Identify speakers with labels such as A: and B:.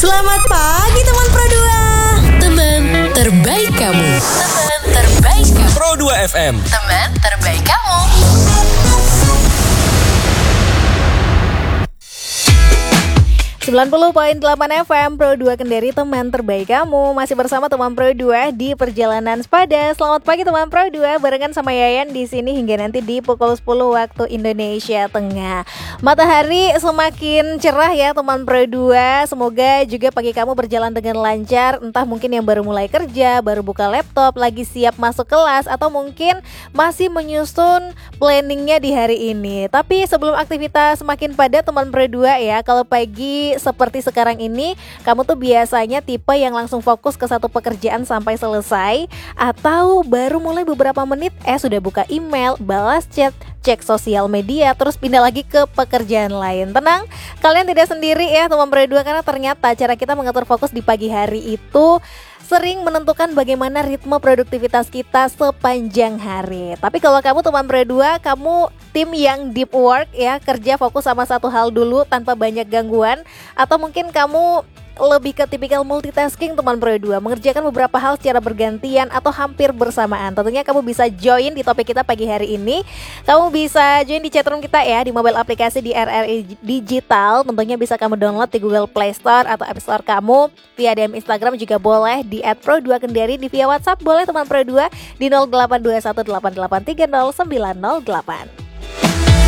A: Selamat pagi teman Pro 2.
B: Teman terbaik kamu. Teman terbaik kamu.
C: Pro 2 FM.
B: Teman terbaik kamu.
D: ...90.8 FM Pro 2 Kendari, teman terbaik kamu. Masih bersama teman Pro 2 di Perjalanan Sepada. Selamat pagi teman Pro 2, barengan sama Yayan di sini hingga nanti di pukul 10 waktu Indonesia Tengah. Matahari semakin cerah ya teman Pro 2. Semoga juga pagi kamu berjalan dengan lancar. Entah mungkin yang baru mulai kerja, baru buka laptop, lagi siap masuk kelas, atau mungkin masih menyusun planningnya di hari ini. Tapi sebelum aktivitas semakin padat teman Pro 2 ya, kalau pagi seperti sekarang ini, kamu tuh biasanya tipe yang langsung fokus ke satu pekerjaan sampai selesai, atau baru mulai beberapa menit sudah buka email, balas chat, cek sosial media, terus pindah lagi ke pekerjaan lain. Tenang, kalian tidak sendiri ya teman Pro 2, karena ternyata cara kita mengatur fokus di pagi hari itu sering menentukan bagaimana ritme produktivitas kita sepanjang hari. Tapi kalau kamu teman Pro 2, kamu tim yang deep work ya, kerja fokus sama satu hal dulu tanpa banyak gangguan, atau mungkin kamu lebih ke tipikal multitasking teman Pro 2, mengerjakan beberapa hal secara bergantian atau hampir bersamaan. Tentunya kamu bisa join di topik kita pagi hari ini. Kamu bisa join di chatroom kita ya, di mobile aplikasi di RRI Digital. Tentunya bisa kamu download di Google Play Store atau App Store kamu. Via DM Instagram juga boleh di @pro2kendari. Di via WhatsApp boleh teman Pro 2 di 082188300908.